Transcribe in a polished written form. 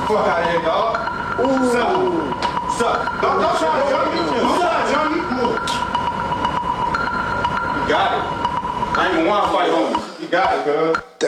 Fuck out of here, dog. Ooh. Suck. Don't try to jump me. Don't try to jump me. You got it. I ain't even want to fight homies. You got it, cuz.